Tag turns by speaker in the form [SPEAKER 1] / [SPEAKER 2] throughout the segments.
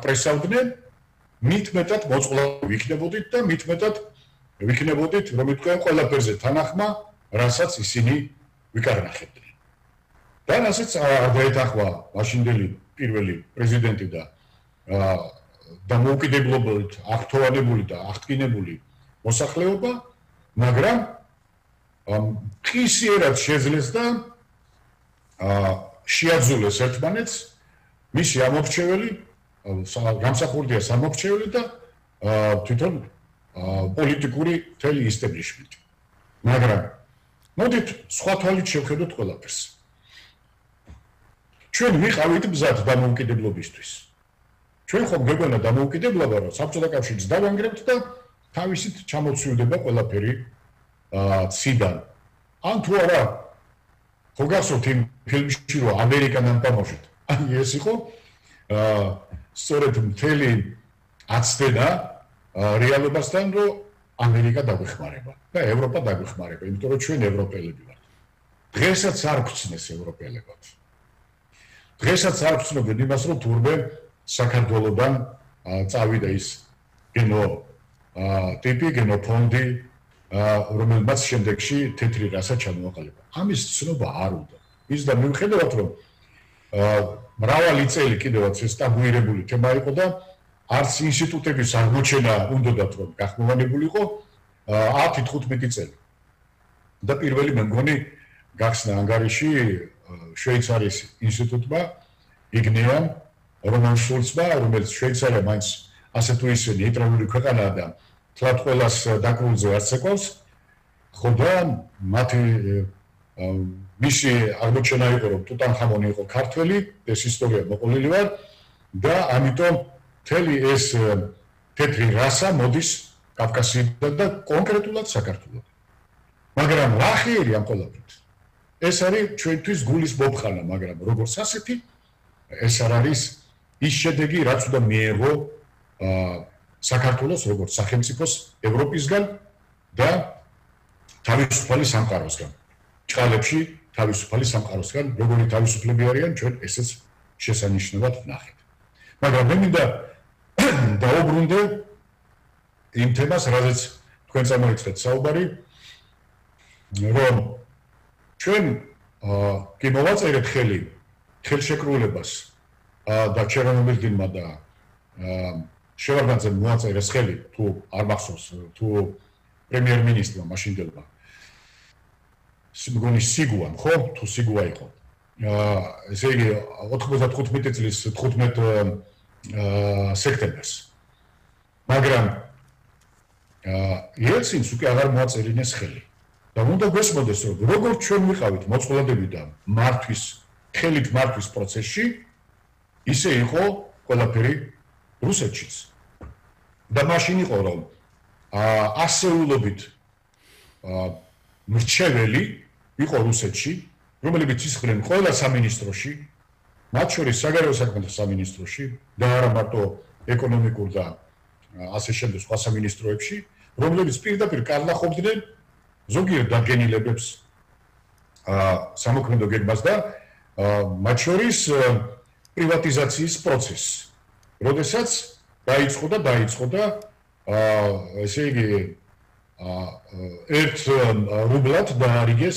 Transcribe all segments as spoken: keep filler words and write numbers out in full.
[SPEAKER 1] აპრესავდნენ, მით მეტად მოწყვლადი ვიქნებოდით და მით მეტად ვიქნებოდით, რომ ითქვენ ყველაფერზე თანახმა, რასაც ისინი ვიკარნახებდნენ. და ასეც არ დაეთახვა მაშინდელი პირველი პრეზიდენტი და დამოუკიდებლობით აღთხოვანებული და აღტკინებული მოსახლეობა, მაგრამ ხისიერად შეძლეს და შეაძულეს ერთმანეთს მისი ამორჩეველი, გამსახურდია სამორჩეველი და თვითონ პოლიტიკური მთელი ისტაბლიშმენტი. მაგრამ მოდით სხვა თვალით შევხედოთ ყველაფერს. ჩვენ ვიყავით მზად დამოუკიდებლობისთვის. ჩვენ ხომ გვეუბნება დამოუკიდებლობა, რომ საბჭოთა კავშირს დავანგრევთ და თავისით ჩამოცვილდება ყველაფერი ციდან. ან თუ არა, ხო გახსოვთ იმ ფილმში, რომ ამერიკანამ პამოჟეთ. აი ეს იყო სწორედ მთელი აცდენა რეალობასთან, რომ ამერიკა დაგვეხმარება და ევროპა დაგვეხმარება, იმიტომ რომ ჩვენ ევროპელები ვართ. დღესაც არ გვცნეს ევროპელებად. დღესაც არ გვცნობენ იმას, რომ თურმე საქართველოსთან წავიდა ის გენო ტიპი, გენო ფონდი, რომელმაც შემდეგში თეთრი რასა ჩამოაყალიბა. ამის ცნობა არ უნდა. ის და მიუხედავად რომ მრავალი წელი კიდევაც ეს ტაბუირებული თემა იყო და არც ინსტიტუტების აღმოჩენა უნდათ რომ გახმოვანებულიყო ათი თხუთმეტი წელი. და პირველი მე მგონი გახსნა ანგარიში შვეიცარიის ინსტიტუტმა იგნეამ რომან შულცმა, რომელიც შვეიცარია მაინც ასე თუ ისე ნეიტრალური ქვეყანაა და თლად ყველას დაკრულზე არც ეკავს, ხო და მათი მისი აღმოჩენა იყო, რომ ტუტანხამონი იყო ქართველი, ეს ისტორია მოყოლილი ვარ და ამიტომ მთელი ეს თეთრი რასა მოდის კავკასიიდან და კონკრეტულად საქართველოსთან. მაგრამ რა ხიერი ამ ყველაფერს? ეს არის ჩვენთვის გულის მოფხანა, მაგრამ როგორც ასეთი ეს არ არის ის შედეგი, რაც უნდა მიიღო საქართველოს როგორც სახელმწიფოს ევროპისგან და თავისუფალი სამყაროსგან. ჭყალებში თავისუფალი სამყაროსგან, როგორი თავისუფლები არიან, ჩვენ ესეც შესანიშნავად ვნახეთ. მაგრამ მე მინდა დაუბრუნდე იმ თემას, რაზეც თქვენ წამოიწყეთ საუბარი, რომ ჩვენ კი მოვაწერეთ ხელი ხელშეკრულებას და ჩერნომილდინმა და შევარდნაძემ მოაწერეს ხელი, თუ არ მახსოვს, თუ პრემიერ-მინისტრმა მაშინდელმა მგონი სიგუამ, ხო? თუ სიგუა იყო. ესე იგი ოთხმოცდათხუთმეტი წლის თხუთმეტ სექტემბერს. მაგრამ იელცინს უკვე აღარ მოაწერინეს ხელი. და უნდა გვესმოდეს, რომ როგორც ჩვენ ვიყავით მოწყვლადები და მართვის, ხელით მართვის პროცესში, ისე იყო ყველაფერი რუსეთშიც. და მაშინ იყო, რომ ასეულობით მრჩეველი იყო რუსეთში, რომლებიც ისხდნენ ყველა სამინისტროში, მათ შორის საგარეო საქმეთა სამინისტროში და არა მარტო ეკონომიკურ და ასე შემდეგ სხვა სამინისტროებში, რომლებიც პირდაპირ კარნახობდნენ ზოგიერთ დადგენილებებს სამოქმედო გეგმას და მათ შორის პრივატიზაციის პროცესს. როდესაც დაიწყო და დაიწყო და ესე იგი ერთ რუბლად დაარიგეს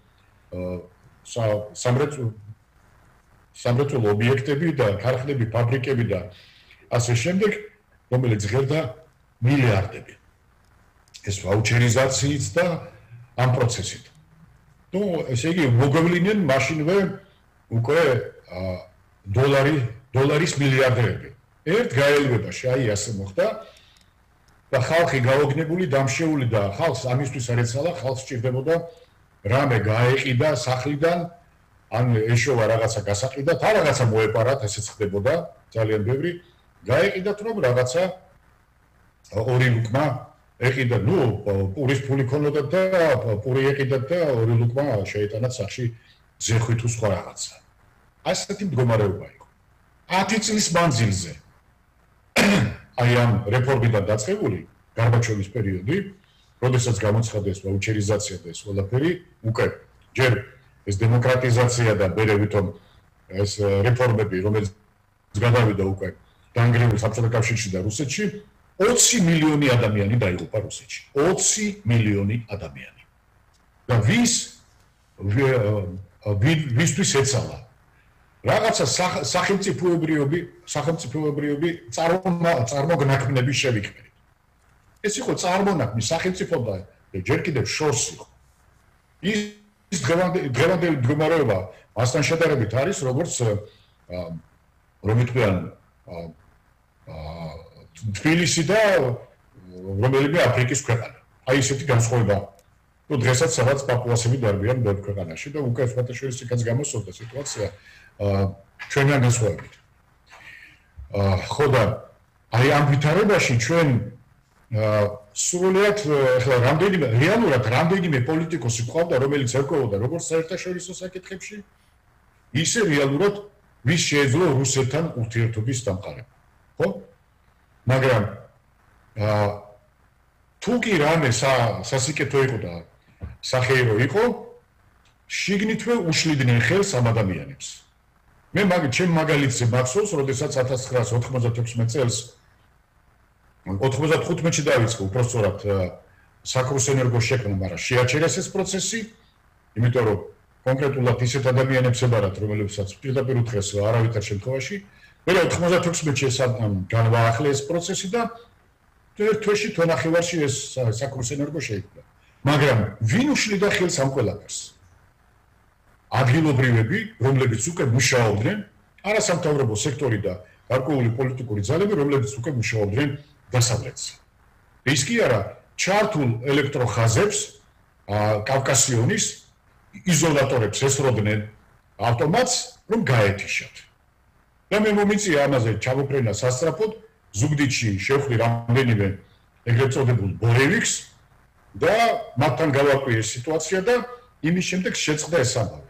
[SPEAKER 1] სამრეწველო სამრეწველო ობიექტები და ქარხნები, ფაბრიკები და ასე შემდეგ, რომელიც ღერდა მილიარდები. ეს ვაუჩერიზაციით და ამ პროცესით. ნუ ესე იგი მოგვევლინენ მაშინვე უკვე დოლარი, დოლარის მილიარდერები. ერთ გაელვებაში აი ასე მოხდა და ხალხი გაოგნებული, დამშეული და ხალხს ამისთვის არ ეცალა, ხალხს სჭირდებოდა რამე გაეყიდა სახლიდან, ან ეშოვა რაღაცა გასაყიდათ, ან რაღაცა მოეპარათ, ესეც ხდებოდა ძალიან ბევრი, გაეყიდათ რომ რაღაცა ორი ლუკმა ეყიდა, ნუ პურის ფული ქონოდათ და პური ეყიდათ და ორი ლუკმა შეიტანათ სახში ზეხვი თუ სხვა რაღაცა. ასეთი მდგომარეობა იყო. ათი წლის მანძილზე აი ამ რეფორმიდან დაწყებული გარბაჩოვის პერიოდი, როდესაც გამოცხადეს ვაუჩერიზაცია და ეს ყველაფერი, უკვე ჯერ ეს დემოკრატიზაცია და მერე ვითომ ეს რეფორმები, რომელიც გადავიდა უკვე დაანგრეულ საბჭოთა კავშირში და რუსეთში ოცი მილიონი ადამიანი დაიღუპა რუსეთში. ოცი მილიონი ადამიანი. და ვის ვისთვის ეცალა? რაღაცა სახელმწიფოებრიობი, სახელმწიფოებრიობი წარმოგნაქმნების შევიქმნით. ეს იყო წარმონაქმნი სახელმწიფო და ჯერ კიდევ შორს იყო. ის დღევანდელი მდგომარეობა მასთან შედარებით არის, როგორც რომ იტყვიან თბილისი და რომელიმე აფრიკის ქვეყანა. აი ესეთი განსხვავება. თუ დღესაც სადაც პაპუასები დარბიან ბევრ ქვეყანაში და უკვე სხვადასხვა იქაც გამოსწორდა სიტუაცია ჩვენთან განსხვავებით. ხო და აი ამ ვითარებაში ჩვენ სრულიად ახლა რამდენიმე რეალურად რამდენიმე პოლიტიკოსი ყავდა, რომელიც ერკვეოდა როგორც საერთაშორისო საკითხებში, ისე რეალურად ვის შეეძლო რუსეთთან ურთიერთობის დამყარება. ხო? მაგრამ თუ კი რამე სასიკეთო იყო და სახეირო იყო, შიგნითვე უშლიდნენ ხელს ამ ადამიანებს. მე მაგ ჩემ მაგალითზე მახსოვს, როდესაც ათას ცხრაას ოთხმოცდათექვსმეტ წელს ოთხმოცდახუთში დაიწყო უпростоრად საკრუს ენერგოს შექმნა, მაგრამ შეაჩერეს ეს პროცესი, იმიტომ რომ კონკრეტულად ისეთ ადამიანებს ებარათ, რომლებსაც პირდაპირ უთხრეს არავითარ შემთხვევაში. მე ოთხმოცდათექვსში ეს განვაახლე ეს პროცესი და ერთ თვეში თვენახევარში ეს საკრუს ენერგო შეიქმნა. მაგრამ ვინ უშლიდა ხელს ამ ყველაფერს? ადგილობრივები, რომლებიც უკვე მუშაობდნენ, არასამთავრობო სექტორი და გარკვეული პოლიტიკური ძალები, რომლებიც უკვე მუშაობდნენ დასავლეთზე. ის კი არა, ჩართულ ელექტროხაზებს კავკასიონის იზოლატორებს ესროდნენ ავტომატს, რომ გაეთიშათ. და მე მომიწია ამაზე ჩამოფრენა სასწრაფოდ, ზუგდიდში შევხვდი რამდენიმე ეგრეთ წოდებულ ბოლევიკს და მათთან გავაკვირე სიტუაცია და იმის შემდეგ შეწყდა ეს ამბავი.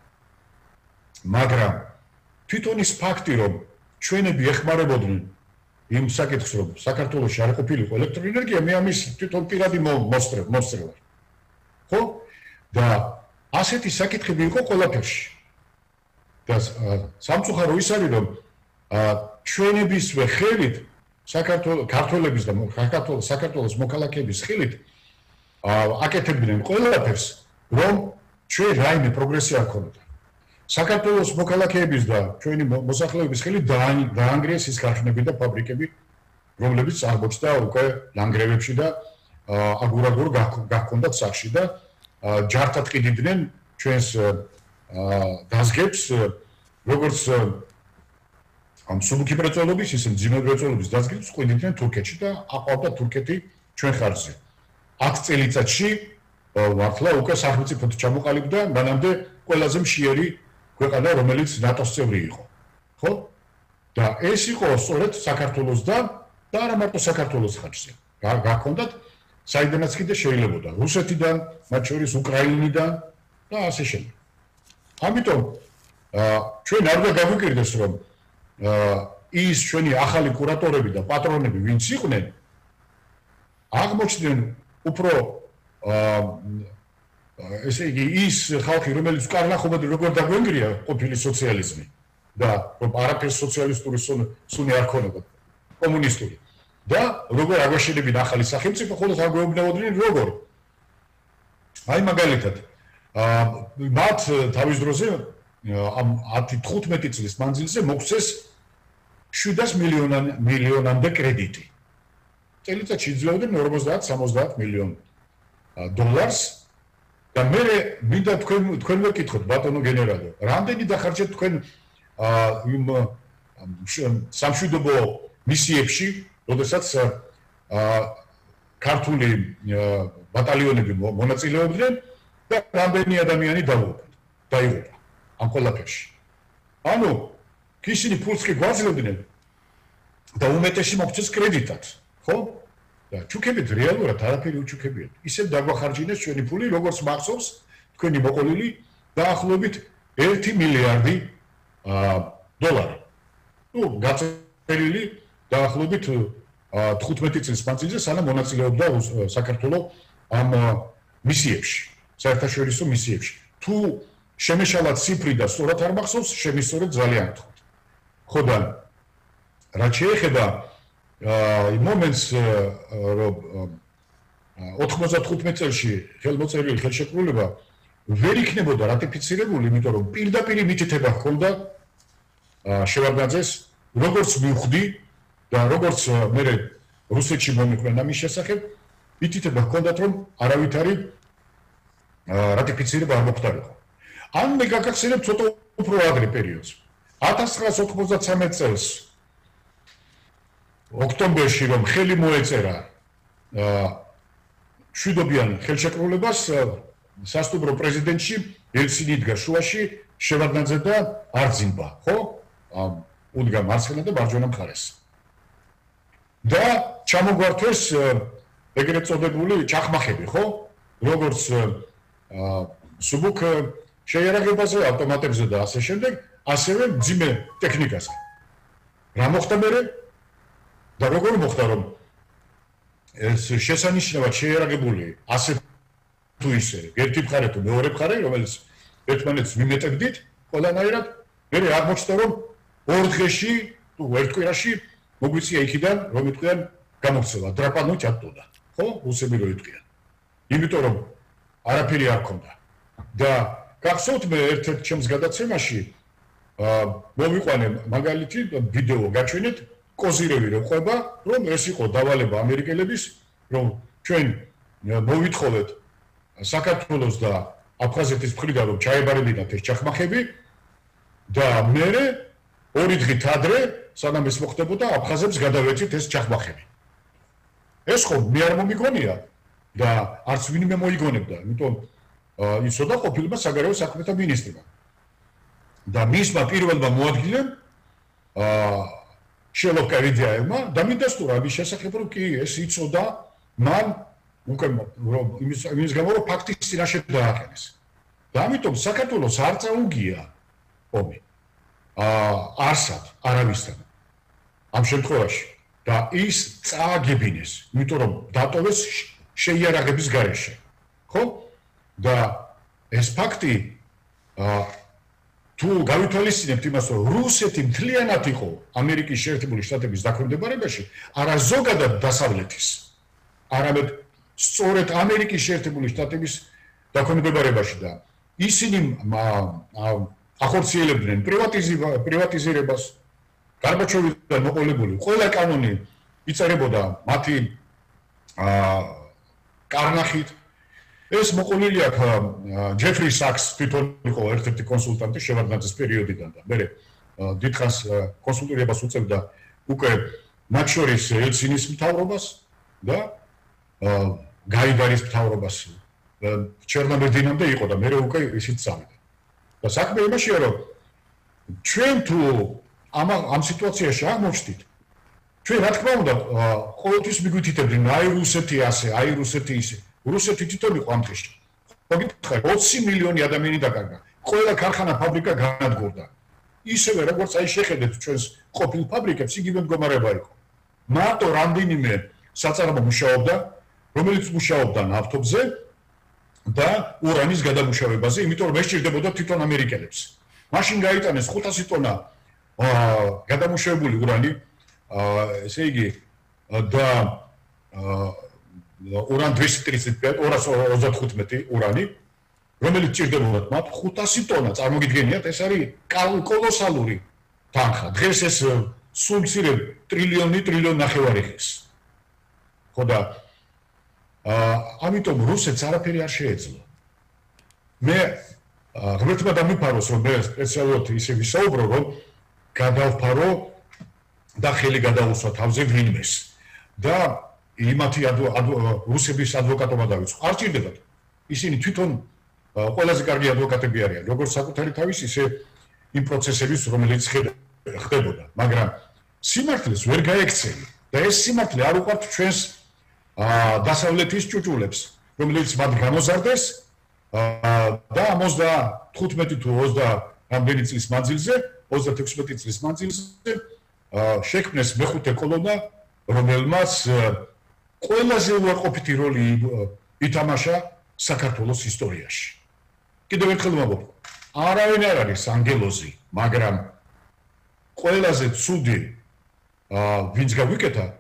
[SPEAKER 1] მაგრამ თვითონ ის ფაქტი, რომ ჩვენები ეხმარებოდნენ იმ საკითხს, რომ საქართველოში არ ყოფილიყო ელექტროენერგია, მე ამის თვითონ პირადი მოსწრებ, მოსწრებარ. ხო? და ასეთი საკითხები იყო ყველაფერში. და სამწუხარო ის არის, რომ ჩვენებისვე ხელით საქართველოს ქართველების და საქართველოს მოქალაქეების ხელით აკეთებდნენ ყველაფერს, რომ ჩვენ რაიმე პროგრესი არ ქონოდა. საქართველოს მოქალაქეების და ჩვენი მოსახლეობის ხელით დაანგრიეს ის ქარხნები და ფაბრიკები, რომლებიც აღმოჩნდა უკვე ლანგრევებში და აგურ-აგურ გახქონდათ სახში და ჯართად ყიდიდნენ ჩვენს დაზგებს, როგორც ამ სუბუქი მრეწველობის, ისე მძიმე მრეწველობის დაზგებს ყიდიდნენ თურქეთში და აყვავდა თურქეთი ჩვენ ხარჯზე. ათ წელიწადში მართლა უკვე სახელმწიფოდ ჩამოყალიბდა მანამდე ყველაზე მშიერი ქვეყანა, რომელიც ნატოს წევრი იყო. ხო? და ეს იყო სწორედ საქართველოს და და არა მარტო საქართველოს ხარჯზე. გაქონდათ საიდანაც კიდე შეიძლებოდა რუსეთიდან, მათ შორის უკრაინიდან და ასე შემდეგ. ამიტომ ჩვენ არ უნდა გავიკრიბდეს, რომ ის ჩვენი ახალი კურატორები და პატრონები ვინც იყვნენ, აღმოჩნდნენ უფრო ესე იგი ის ხალხი, რომელიც კარნახობად როგორ დაგვენგრია ყოფილი სოციალიზმი და რომ არაფერს სოციალისტური სუნი არ ქონოდა, კომუნისტური. და როგორ აგვაშენებინ ახალი სახელმწიფო, ხოლოს აგვეუბნებოდნენ როგორ. აი მაგალითად, მათ თავის დროზე ამ ათი თხუთმეტი წლის მანძილზე მოგვცეს შვიდას მილიონამდე კრედიტი. წელიწადში იძლეოდნენ ორმოცდაათ სამოცდაათ მილიონ დოლარს და მე მინდა თქვენ თქვენ მეკითხოთ ბატონო გენერალო, რამდენი დახარჯეთ თქვენ იმ სამშვიდობო მისიებში, როდესაც ქართული ბატალიონები მონაწილეობდნენ და რამდენი ადამიანი დაიღუპა დაიღუპა ამ ყველაფერში. ანუ ისინი ფულს კი გვაძლევდნენ და უმეტესი მოგვცეს კრედიტად, ხო? და ჩუქებით რეალურად არაფერი უჩუქებიათ. ისევ დაგვახარჯინეს ჩვენი ფული, როგორც მახსოვს, თქვენი მოყოლილი დაახლოებით ერთი მილიარდი დოლარი. ნუ გაწერილი დაახლოებით თხუთმეტი წლის მანძილზე, სანამ მონაწილეობდა საქართველოს ამ მისიებში, საერთაშორისო მისიებში. თუ შემეშალათ ციფრი და სწორად არ მახსოვს, შემისწორეთ ძალიან გთხოვთ. ხო და რაც შეეხება იმ მომენტს, რომ ოთხმოცდათხუთმეტ წელს ხელმოწერილი ხელშეკრულება ვერ იქნებოდა რატიფიცირებული, იმიტომ რომ პირდაპირ მითითება ჰქონდა შევარდნაძეს, როგორც მივხვდი და როგორც მე რუსეთში მომიყვანა მის შესახებ, მითითება ჰქონდათ, რომ არავითარი რატიფიცირება არ მოხდარიყო. ან მე გაგახსენებ ცოტა უფრო ადრე პერიოდს. ათას ცხრაას ოთხმოცდათვრამეტ წელს ოქტომბერში რომ ხელი მოეწერა შვიდობიან ხელშეკრულებას, სასტუმრო პრეზიდენტში ელცინი იდგა შუაში, შევარდნაძე და არძინბა, ხო? უდგა მარცხენა და მარჯვენა მხარეს. და ჩამოგვართვეს ეგრეთ წოდებული ჩახმახები, ხო? როგორც სუბუქ შეიარაღებაზე, ავტომატებზე და ასე შემდეგ, ასევე მძიმე ტექნიკაზე. რა მოხდა მერე? და როგორ მოხდა, რომ ეს შესანიშნავად შეიარაღებული ასე თუ ისე ერთი მხარე თუ მეორე მხარე, რომელიც ერთმანეთს მიმეტებდით, ყველანაირად მერე აღმოჩნდა, რომ ორ დღეში თუ ერთ კვირაში მოგვიწია იქიდან, რომ იტყვიან გამოქცევა, დრაპანო ჩატოდა, ხო? რუსები რო იტყვიან. იმიტომ რომ არაფერი არ ქონდა. და გახსოვთ მე ერთ-ერთ ჩემს გადაცემაში მოვიყვანე მაგალითი ვიდეო გაჩვენეთ კოზირევი რო ყვება, რომ ეს იყო დავალება ამერიკელების, რომ ჩვენ მოვითხოვეთ საქართველოს და აფხაზეთის მხრიდან რომ ჩაებარებინათ ეს ჩახმახები და მერე ორი დღით ადრე სანამ ეს მოხდებოდა აფხაზებს გადავეცით ეს ჩახმახები. ეს ხო მე არ მომიგონია და არც ვინმე მოიგონებდა, იმიტომ იცოდა ყოფილმა საგარეო საქმეთა მინისტრმა. და მისმა პირველმა მოადგილემ შელო კავიძიაევმა დამიდასტურა მის შესახებ, რომ კი ეს იცოდა მან უკვე რომ იმის იმის გამო რომ ფაქტის წინაშე დააყენეს. და ამიტომ საქართველოს არ წაუგია ომი. არსად არავისთან ამ შემთხვევაში და ის წააგებინეს, იმიტომ რომ დატოვეს შეიარაღების გარეშე. ხო? და ეს ფაქტი თუ გავითვალისწინებთ იმას, რომ რუსეთი მთლიანად იყო ამერიკის შეერთებული შტატების დაქვემდებარებაში, არა ზოგადად დასავლეთის, არამედ სწორედ ამერიკის შეერთებული შტატების დაქვემდებარებაში და ისინი ახორციელებდნენ პრივატიზირებას, გარბაჩოვიდან მოყოლებული ყველა კანონი იწერებოდა მათი კარნახით. ეს მოყოლილი აქვს ჯეფრი საკს თვითონ იყო ერთ-ერთი კონსულტანტი შევარდნაძის პერიოდიდან და მე დიდხანს კონსულტირებას უწევდა უკვე მათ შორის ელცინის მთავრობას და გაიდარის მთავრობას ჩერნომერდინამდე იყო და მე უკვე ისიც წავიდა. და საქმე იმაშია, რომ ჩვენ თუ ამ ამ სიტუაციაში აღმოჩნდით, ჩვენ რა თქმა უნდა ყოველთვის მიგვითითებდნენ აი რუსეთი ასე, აი რუსეთი ისე. რუსეთი თვითონ იყო ამ დღეში. მოგითხარ ოცი მილიონი ადამიანი დაკარგა. ყველა ქარხანა, ფაბრიკა განადგურდა. ისევე როგორც აი შეხედეთ ჩვენს ყოფილ ფაბრიკებს, იგივე მდგომარეობა იყო. მარტო რამდენიმე საწარმო მუშაობდა, რომელიც მუშაობდა ნავთობზე და ურანის გადამუშავებაზე, იმიტომ რომ ეს სჭირდებოდა თვითონ ამერიკელებს. მაშინ გაიტანეს ხუთასი ტონა გადამუშავებული ურანი, ესე იგი და уран двести тридцать пять, ორას ოცდათხუთმეტი урანი, რომელიც ჭირდებოდა მათ ხუთასი ტონა, წარმოგიდგენიათ, ეს არის კოლოსალური თანხა. დღეს ეს სულ მცირე ტრილიონი, ტრილიონი ნახევარი ხის. ხო და ამიტომ რუსეთს არაფერი არ შეეძლო. მე ღმერთმა დამიფაროს, რომ მე სპეციალურად ისე ვისაუბრო, რომ გადავფარო და ხელი გადაუსვა თავზე ვინმეს. და იმათი რუსების ადვოკატობა დავიწყო. არ ჭირდებათ. ისინი თვითონ ყველაზე კარგი ადვოკატები არიან, როგორც საკუთარი თავის, ისე იმ პროცესების, რომელიც ხდებოდა. მაგრამ სიმართლეს ვერ გაექცევი და ეს სიმართლე არ უყვართ ჩვენს დასავლეთის ჭუჭულებს, რომელიც მათ გამოზარდეს და ოცდათხუთმეტი თუ ოცდა რამდენი წლის მანძილზე, ოცდათექვსმეტი წლის მანძილზე შექმნეს მეხუთე კოლონა, რომელმაც ყველაზე უარყოფითი როლი ითამაშა საქართველოს ისტორიაში. კიდევ ერთხელ მოგყვი. არავინ არ არის ანგელოზი, მაგრამ ყველაზე ცუდი ვინც გავიკეთა